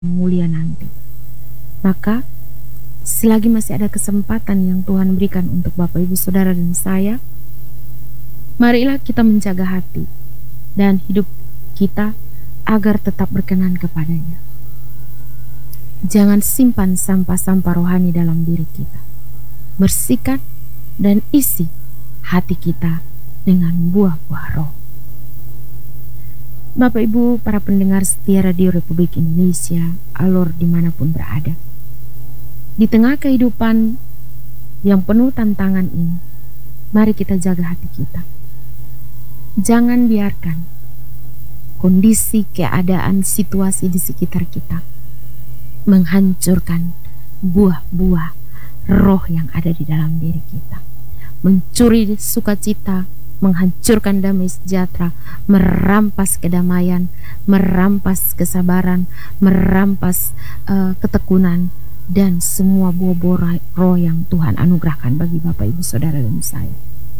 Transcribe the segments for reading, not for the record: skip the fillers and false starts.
mulia nanti. Maka selagi masih ada kesempatan yang Tuhan berikan untuk Bapak Ibu Saudara dan saya, marilah kita menjaga hati dan hidup kita agar tetap berkenan kepadanya. Jangan simpan sampah-sampah rohani dalam diri kita. Bersihkan dan isi hati kita dengan buah-buah roh. Bapak Ibu, para pendengar setia Radio Republik Indonesia, alur dimanapun berada, di tengah kehidupan yang penuh tantangan ini, mari kita jaga hati kita. Jangan biarkan kondisi, keadaan, situasi di sekitar kita menghancurkan buah-buah roh yang ada di dalam diri kita, mencuri sukacita, menghancurkan damai sejahtera, merampas kedamaian, merampas kesabaran, merampas ketekunan, dan semua buah-buah roh yang Tuhan anugerahkan bagi Bapak Ibu Saudara dan saya.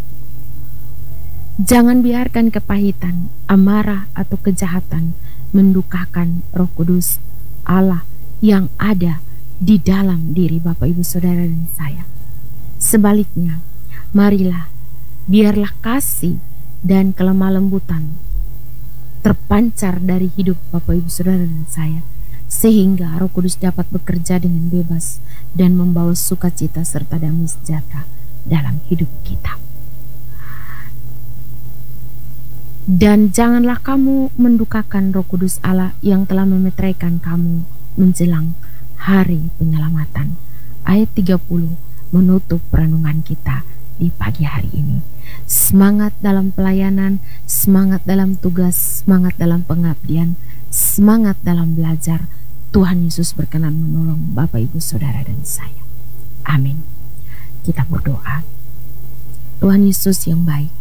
Jangan biarkan kepahitan, amarah, atau kejahatan mendukakan Roh Kudus Allah yang ada di dalam diri Bapak Ibu Saudara dan saya. Sebaliknya, marilah biarlah kasih dan kelemah lembutan terpancar dari hidup Bapak Ibu Saudara dan saya, sehingga Roh Kudus dapat bekerja dengan bebas dan membawa sukacita serta damai sejahtera dalam hidup kita. Dan janganlah kamu mendukakan Roh Kudus Allah yang telah memeteraikan kamu menjelang hari penyelamatan. Ayat 30 menutup renungan kita di pagi hari ini. Semangat dalam pelayanan, semangat dalam tugas, semangat dalam pengabdian, semangat dalam belajar. Tuhan Yesus berkenan menolong Bapak Ibu Saudara dan saya. Amin. Kita berdoa. Tuhan Yesus yang baik,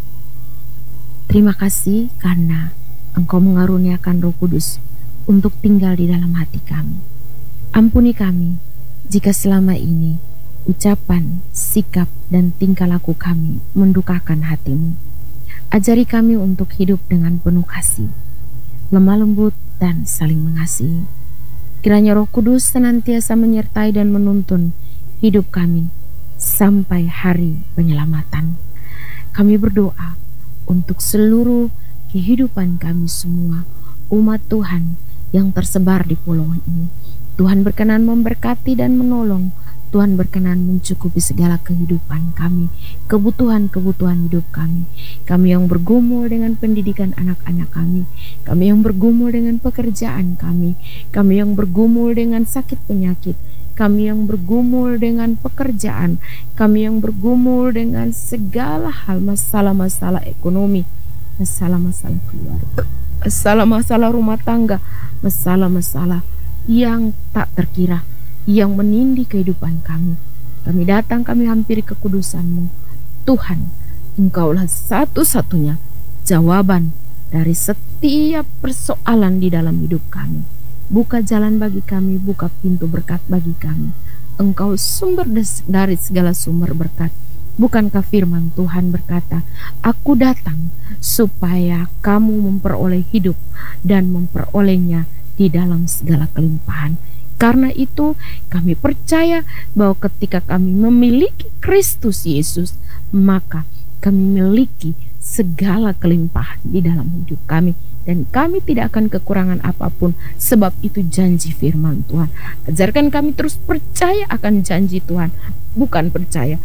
terima kasih karena Engkau mengaruniakan Roh Kudus untuk tinggal di dalam hati kami. Ampuni kami jika selama ini ucapan, sikap, dan tingkah laku kami mendukakan hati-Mu. Ajari kami untuk hidup dengan penuh kasih, lemah lembut, dan saling mengasihi. Kiranya Roh Kudus senantiasa menyertai dan menuntun hidup kami sampai hari penyelamatan. Kami berdoa untuk seluruh kehidupan kami semua, umat Tuhan yang tersebar di pulau ini. Tuhan berkenan memberkati dan menolong. Tuhan berkenan mencukupi segala kehidupan kami, kebutuhan-kebutuhan hidup kami. Kami yang bergumul dengan pendidikan anak-anak kami, kami yang bergumul dengan pekerjaan kami, kami yang bergumul dengan sakit penyakit, kami yang bergumul dengan pekerjaan, kami yang bergumul dengan segala hal, masalah-masalah ekonomi, masalah-masalah keluarga, masalah-masalah rumah tangga, masalah-masalah yang tak terkira yang menindih kehidupan kami. Kami datang, kami hampiri kekudusan-Mu. Tuhan, Engkaulah satu-satunya jawaban dari setiap persoalan di dalam hidup kami. Buka jalan bagi kami, buka pintu berkat bagi kami. Engkau sumber dari segala sumber berkat. Bukankah firman Tuhan berkata, Aku datang supaya kamu memperoleh hidup dan memperolehnya di dalam segala kelimpahan. Karena itu kami percaya bahwa ketika kami memiliki Kristus Yesus, maka kami memiliki segala kelimpahan di dalam hidup kami, dan kami tidak akan kekurangan apapun, sebab itu janji firman Tuhan. Ajarkan kami terus percaya akan janji Tuhan, bukan percaya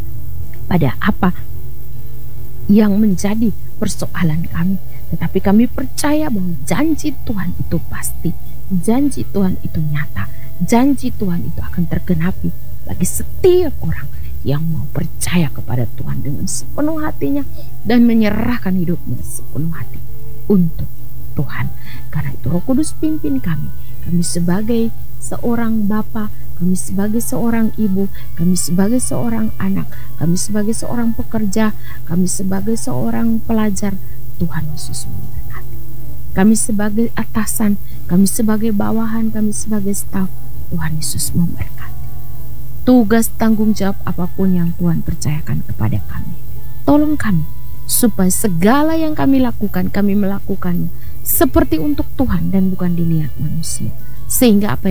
pada apa yang menjadi persoalan kami, tetapi kami percaya bahwa janji Tuhan itu pasti. Janji Tuhan itu nyata, janji Tuhan itu akan tergenapi bagi setiap orang yang mau percaya kepada Tuhan dengan sepenuh hatinya dan menyerahkan hidupnya sepenuh hati untuk Tuhan. Karena itu Roh Kudus pimpin kami sebagai seorang bapa, kami sebagai seorang ibu, kami sebagai seorang anak, kami sebagai seorang pekerja, kami sebagai seorang pelajar. Tuhan Yesus memberkati. Kami sebagai atasan, kami sebagai bawahan, kami sebagai staf, Tuhan Yesus memberkati. Tugas tanggung jawab apapun yang Tuhan percayakan kepada kami, tolong kami supaya segala yang kami lakukan, kami melakukannya seperti untuk Tuhan dan bukan dilihat manusia. sehingga apa